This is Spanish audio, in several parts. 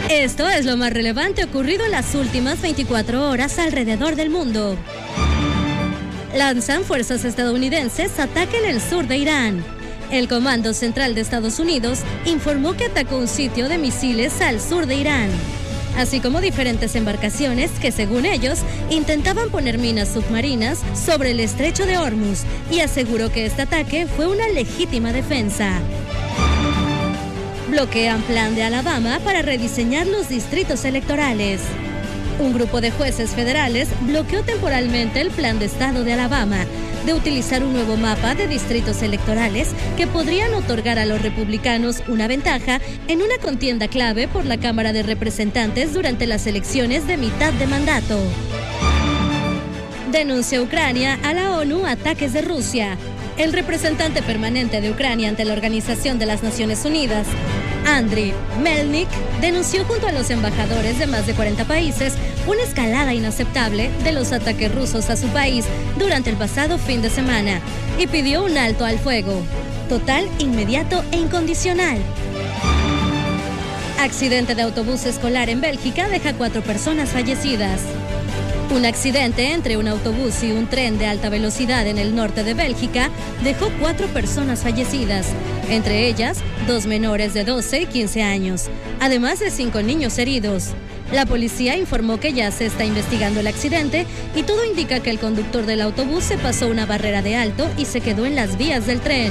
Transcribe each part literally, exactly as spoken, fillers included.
Esto es lo más relevante ocurrido en las últimas veinticuatro horas alrededor del mundo. Lanzan fuerzas estadounidenses ataque en el sur de Irán. El Comando Central de Estados Unidos informó que atacó un sitio de misiles al sur de Irán, así como diferentes embarcaciones que, según ellos, intentaban poner minas submarinas sobre el estrecho de Hormuz, y aseguró que este ataque fue una legítima defensa. Bloquean plan de Alabama para rediseñar los distritos electorales. Un grupo de jueces federales bloqueó temporalmente el plan de Estado de Alabama de utilizar un nuevo mapa de distritos electorales que podrían otorgar a los republicanos una ventaja en una contienda clave por la Cámara de Representantes durante las elecciones de mitad de mandato. Denuncia Ucrania a la ONU ataques de Rusia. El representante permanente de Ucrania ante la Organización de las Naciones Unidas, Andriy Melnik, denunció junto a los embajadores de más de cuarenta países una escalada inaceptable de los ataques rusos a su país durante el pasado fin de semana y pidió un alto al fuego, total, inmediato e incondicional. Accidente de autobús escolar en Bélgica deja cuatro personas fallecidas. Un accidente entre un autobús y un tren de alta velocidad en el norte de Bélgica dejó cuatro personas fallecidas, entre ellas dos menores de doce y quince años, además de cinco niños heridos. La policía informó que ya se está investigando el accidente y todo indica que el conductor del autobús se pasó una barrera de alto y se quedó en las vías del tren.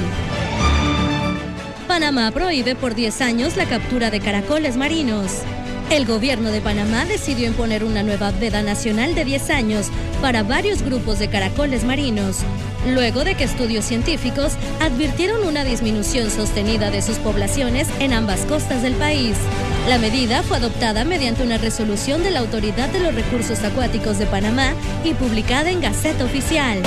Panamá prohíbe por diez años la captura de caracoles marinos. El gobierno de Panamá decidió imponer una nueva veda nacional de diez años para varios grupos de caracoles marinos, luego de que estudios científicos advirtieron una disminución sostenida de sus poblaciones en ambas costas del país. La medida fue adoptada mediante una resolución de la Autoridad de los Recursos Acuáticos de Panamá y publicada en Gaceta Oficial.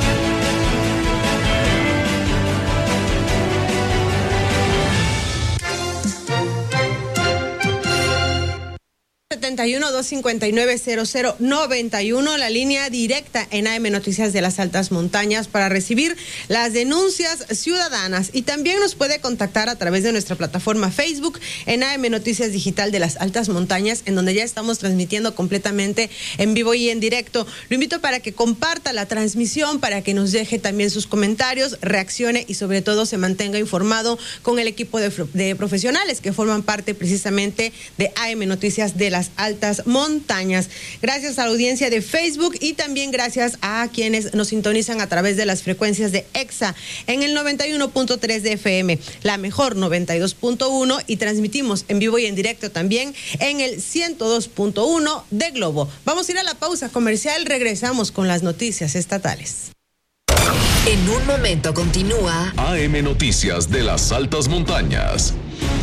setenta y uno, doscientos cincuenta y nueve, cero cero noventa y uno, la línea directa en A M Noticias de las Altas Montañas para recibir las denuncias ciudadanas, y también nos puede contactar a través de nuestra plataforma Facebook en A M Noticias Digital de las Altas Montañas, en donde ya estamos transmitiendo completamente en vivo y en directo. Lo invito para que comparta la transmisión, para que nos deje también sus comentarios, reaccione y sobre todo se mantenga informado con el equipo de, de profesionales que forman parte precisamente de A M Noticias de las Altas Montañas. Gracias a la audiencia de Facebook y también gracias a quienes nos sintonizan a través de las frecuencias de EXA en el noventa y uno punto tres de F M, la mejor noventa y dos punto uno, y transmitimos en vivo y en directo también en el ciento dos punto uno de Globo. Vamos a ir a la pausa comercial, regresamos con las noticias estatales. En un momento continúa A M Noticias de las Altas Montañas.